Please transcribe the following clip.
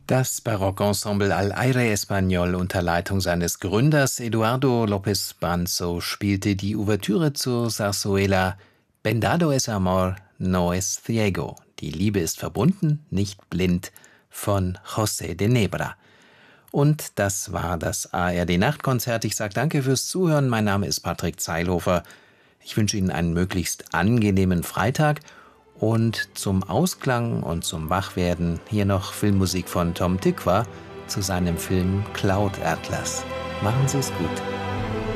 Das Barockensemble Al Aire Español unter Leitung seines Gründers Eduardo López Banzo spielte die Ouvertüre zur Zarzuela Vendado es amor, no es ciego. Die Liebe ist verbunden, nicht blind, von José de Nebra. Und das war das ARD-Nachtkonzert. Ich sage danke fürs Zuhören. Mein Name ist Patrick Zeilhofer. Ich wünsche Ihnen einen möglichst angenehmen Freitag. Und zum Ausklang und zum Wachwerden hier noch Filmmusik von Tom Tykwer zu seinem Film Cloud Atlas. Machen Sie es gut.